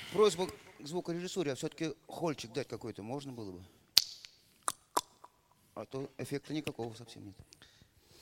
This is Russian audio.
Просьба к звукорежиссуре, а все-таки хольчик дать какой-то можно было бы? А то эффекта никакого совсем нет.